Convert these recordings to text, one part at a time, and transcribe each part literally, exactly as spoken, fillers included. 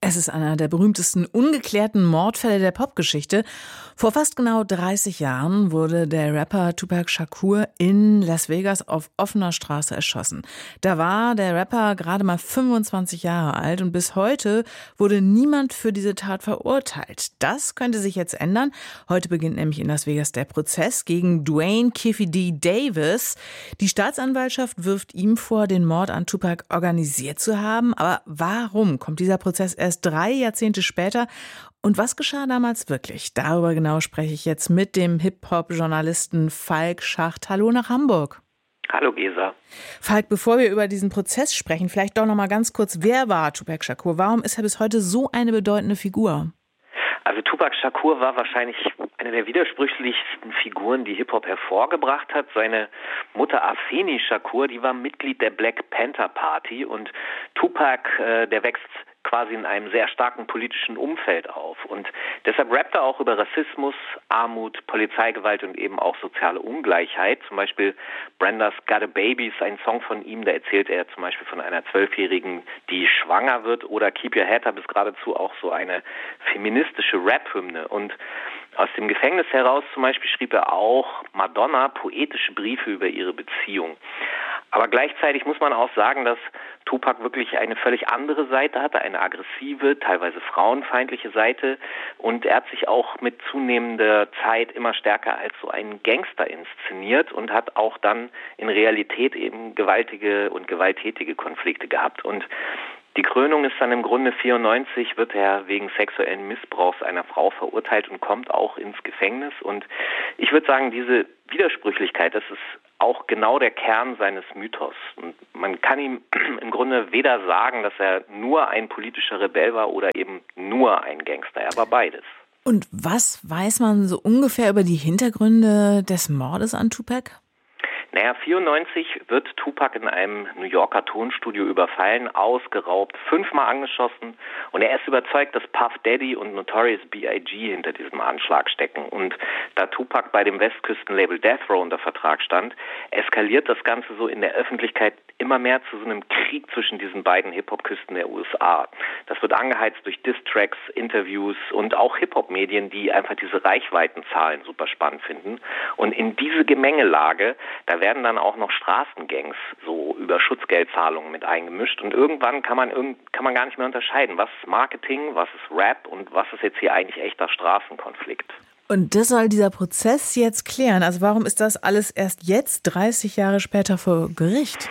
Es ist einer der berühmtesten ungeklärten Mordfälle der Popgeschichte. Vor fast genau dreißig Jahren wurde der Rapper Tupac Shakur in Las Vegas auf offener Straße erschossen. Da war der Rapper gerade mal fünfundzwanzig Jahre alt und bis heute wurde niemand für diese Tat verurteilt. Das könnte sich jetzt ändern. Heute beginnt nämlich in Las Vegas der Prozess gegen Duane Keffe D. Davis. Die Staatsanwaltschaft wirft ihm vor, den Mord an Tupac organisiert zu haben. Aber warum kommt dieser Prozess erst drei Jahrzehnte später? Und was geschah damals wirklich? Darüber genau spreche ich jetzt mit dem Hip-Hop-Journalisten Falk Schacht. Hallo nach Hamburg. Hallo Gesa. Falk, bevor wir über diesen Prozess sprechen, vielleicht doch noch mal ganz kurz, wer war Tupac Shakur? Warum ist er bis heute so eine bedeutende Figur? Also Tupac Shakur war wahrscheinlich eine der widersprüchlichsten Figuren, die Hip-Hop hervorgebracht hat. Seine Mutter Afeni Shakur, die war Mitglied der Black Panther Party und Tupac, äh, der wächst quasi in einem sehr starken politischen Umfeld auf. Und deshalb rappt er auch über Rassismus, Armut, Polizeigewalt und eben auch soziale Ungleichheit. Zum Beispiel Brenda's Got a Baby ist ein Song von ihm, da erzählt er zum Beispiel von einer Zwölfjährigen, die schwanger wird. Oder Keep Your Head Up ist geradezu auch so eine feministische Rap-Hymne. Und aus dem Gefängnis heraus zum Beispiel schrieb er auch Madonna poetische Briefe über ihre Beziehung. Aber gleichzeitig muss man auch sagen, dass Tupac wirklich eine völlig andere Seite hatte, eine aggressive, teilweise frauenfeindliche Seite. Und er hat sich auch mit zunehmender Zeit immer stärker als so ein Gangster inszeniert und hat auch dann in Realität eben gewaltige und gewalttätige Konflikte gehabt. Und die Krönung ist dann im Grunde vierundneunzig, wird er wegen sexuellen Missbrauchs einer Frau verurteilt und kommt auch ins Gefängnis. Und ich würde sagen, diese Widersprüchlichkeit, das ist auch genau der Kern seines Mythos. Und man kann ihm im Grunde weder sagen, dass er nur ein politischer Rebell war oder eben nur ein Gangster. Er war beides. Und was weiß man so ungefähr über die Hintergründe des Mordes an Tupac? Naja, vierundneunzig wird Tupac in einem New Yorker Tonstudio überfallen, ausgeraubt, fünfmal angeschossen und er ist überzeugt, dass Puff Daddy und Notorious B I G hinter diesem Anschlag stecken. Und da Tupac bei dem Westküstenlabel Death Row unter Vertrag stand, eskaliert das Ganze so in der Öffentlichkeit immer mehr zu so einem Krieg zwischen diesen beiden Hip-Hop-Küsten der U S A. Das wird angeheizt durch Diss-Tracks, Interviews und auch Hip-Hop-Medien, die einfach diese Reichweitenzahlen super spannend finden. Und in diese Gemengelage, da werden dann auch noch Straßengangs so über Schutzgeldzahlungen mit eingemischt und irgendwann kann man irgend, kann man gar nicht mehr unterscheiden, was ist Marketing, was ist Rap und was ist jetzt hier eigentlich echter Straßenkonflikt. Und das soll dieser Prozess jetzt klären. Also warum ist das alles erst jetzt, dreißig Jahre später, vor Gericht?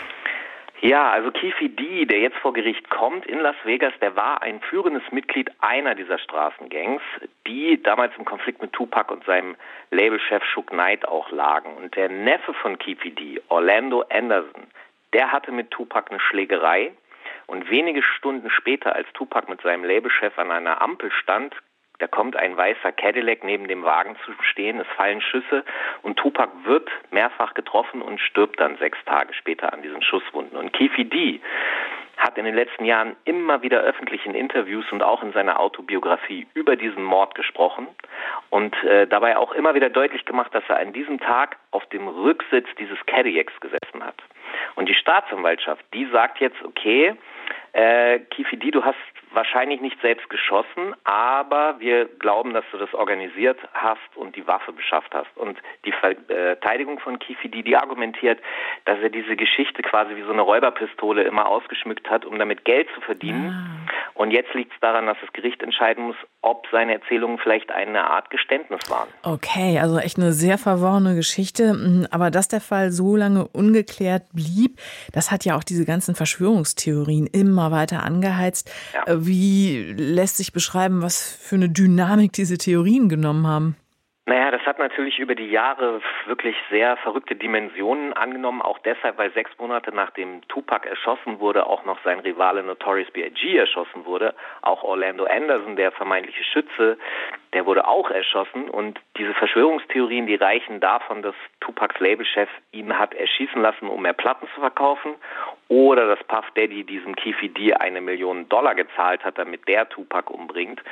Ja, also Keffe D., der jetzt vor Gericht kommt in Las Vegas, der war ein führendes Mitglied einer dieser Straßengangs, die damals im Konflikt mit Tupac und seinem Labelchef Suge Knight auch lagen. Und der Neffe von Keffe D., Orlando Anderson, der hatte mit Tupac eine Schlägerei. Und wenige Stunden später, als Tupac mit seinem Labelchef an einer Ampel stand, da kommt ein weißer Cadillac neben dem Wagen zu stehen, es fallen Schüsse und Tupac wird mehrfach getroffen und stirbt dann sechs Tage später an diesen Schusswunden. Und Keffe D. hat in den letzten Jahren immer wieder öffentlich in Interviews und auch in seiner Autobiografie über diesen Mord gesprochen und äh, dabei auch immer wieder deutlich gemacht, dass er an diesem Tag auf dem Rücksitz dieses Cadillacs gesessen hat. Und die Staatsanwaltschaft, die sagt jetzt, okay, äh, Keffe D., du hast wahrscheinlich nicht selbst geschossen, aber wir glauben, dass du das organisiert hast und die Waffe beschafft hast. Und die Verteidigung von Keffe D., die argumentiert, dass er diese Geschichte quasi wie so eine Räuberpistole immer ausgeschmückt hat, um damit Geld zu verdienen. Ah. Und jetzt liegt es daran, dass das Gericht entscheiden muss, ob seine Erzählungen vielleicht eine Art Geständnis waren. Okay, also echt eine sehr verworrene Geschichte. Aber dass der Fall so lange ungeklärt blieb, das hat ja auch diese ganzen Verschwörungstheorien immer weiter angeheizt. Ja. Wie lässt sich beschreiben, was für eine Dynamik diese Theorien genommen haben? Naja, das hat natürlich über die Jahre wirklich sehr verrückte Dimensionen angenommen, auch deshalb, weil sechs Monate nachdem Tupac erschossen wurde, auch noch sein Rivale Notorious B I G erschossen wurde. Auch Orlando Anderson, der vermeintliche Schütze, der wurde auch erschossen. Und diese Verschwörungstheorien, die reichen davon, dass Tupacs Labelchef ihn hat erschießen lassen, um mehr Platten zu verkaufen, Oder dass Puff Daddy diesem Keffe D eine Million Dollar gezahlt hat, damit der Tupac umbringt.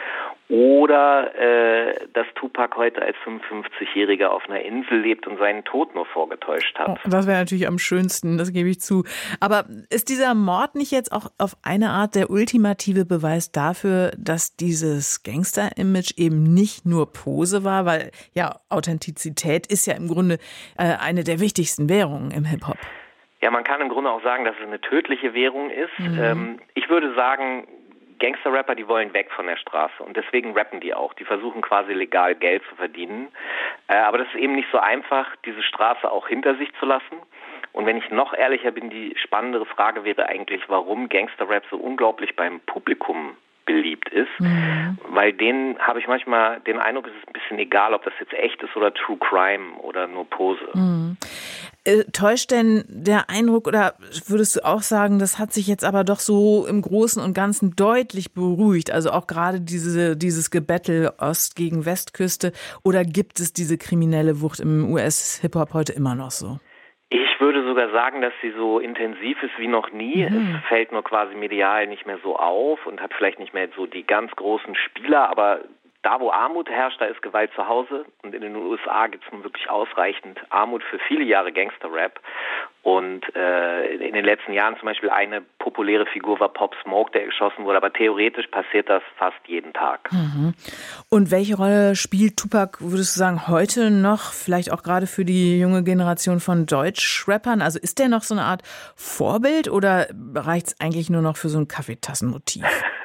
Oder äh, dass Tupac heute als fünfundfünfzigjähriger auf einer Insel lebt und seinen Tod nur vorgetäuscht hat. Oh, das wäre natürlich am schönsten, das gebe ich zu. Aber ist dieser Mord nicht jetzt auch auf eine Art der ultimative Beweis dafür, dass dieses Gangster-Image eben nicht nur Pose war? Weil ja, Authentizität ist ja im Grunde äh, eine der wichtigsten Währungen im Hip-Hop. Ja, man kann im Grunde auch sagen, dass es eine tödliche Währung ist. Mhm. Ähm, ich würde sagen, Gangster-Rapper, die wollen weg von der Straße und deswegen rappen die auch. Die versuchen quasi legal Geld zu verdienen. Äh, aber das ist eben nicht so einfach, diese Straße auch hinter sich zu lassen. Und wenn ich noch ehrlicher bin, die spannendere Frage wäre eigentlich, warum Gangster-Rap so unglaublich beim Publikum beliebt ist, mhm. weil denen habe ich manchmal den Eindruck, es ist ein bisschen egal, ob das jetzt echt ist oder True Crime oder nur Pose. Mhm. Äh, täuscht denn der Eindruck oder würdest du auch sagen, das hat sich jetzt aber doch so im Großen und Ganzen deutlich beruhigt, also auch gerade diese, dieses Gebettel Ost- gegen Westküste, oder gibt es diese kriminelle Wucht im U S-Hip-Hop heute immer noch so? Ich würde sogar sagen, dass sie so intensiv ist wie noch nie. Mhm. Es fällt nur quasi medial nicht mehr so auf und hat vielleicht nicht mehr so die ganz großen Spieler, aber da, wo Armut herrscht, da ist Gewalt zu Hause. Und in den U S A gibt es nun wirklich ausreichend Armut für viele Jahre Gangster-Rap. Und äh, in den letzten Jahren zum Beispiel eine populäre Figur war Pop Smoke, der geschossen wurde. Aber theoretisch passiert das fast jeden Tag. Mhm. Und welche Rolle spielt Tupac, würdest du sagen, heute noch, vielleicht auch gerade für die junge Generation von Deutsch-Rappern? Also ist der noch so eine Art Vorbild oder reicht es eigentlich nur noch für so ein Kaffeetassenmotiv?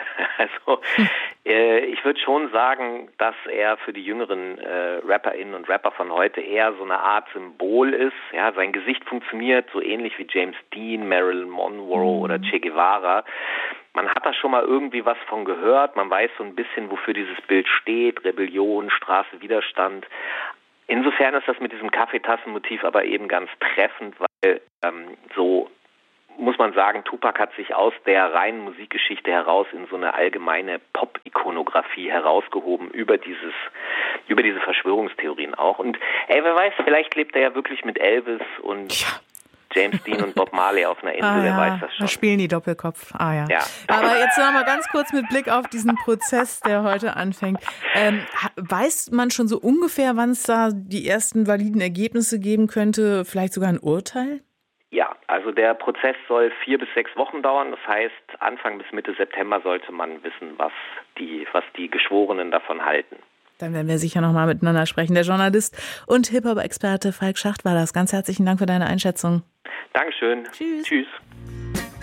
Also hm. äh, ich würde schon sagen, dass er für die jüngeren äh, RapperInnen und Rapper von heute eher so eine Art Symbol ist. Ja, sein Gesicht funktioniert so ähnlich wie James Dean, Marilyn Monroe mhm. oder Che Guevara. Man hat da schon mal irgendwie was von gehört. Man weiß so ein bisschen, wofür dieses Bild steht. Rebellion, Straße, Widerstand. Insofern ist das mit diesem Kaffeetassenmotiv aber eben ganz treffend, weil ähm, so muss man sagen, Tupac hat sich aus der reinen Musikgeschichte heraus in so eine allgemeine Pop-Ikonografie herausgehoben über dieses, über diese Verschwörungstheorien auch. Und ey, wer weiß, vielleicht lebt er ja wirklich mit Elvis und ja. James Dean und Bob Marley auf einer Insel, ah, wer ja, weiß das schon. Da spielen die Doppelkopf, ah ja. ja. Aber jetzt noch mal ganz kurz mit Blick auf diesen Prozess, der heute anfängt. Ähm, weiß man schon so ungefähr, wann es da die ersten validen Ergebnisse geben könnte, vielleicht sogar ein Urteil? Ja, also der Prozess soll vier bis sechs Wochen dauern. Das heißt, Anfang bis Mitte September sollte man wissen, was die, was die Geschworenen davon halten. Dann werden wir sicher noch mal miteinander sprechen. Der Journalist und Hip-Hop-Experte Falk Schacht war das. Ganz herzlichen Dank für deine Einschätzung. Dankeschön. Tschüss. Tschüss.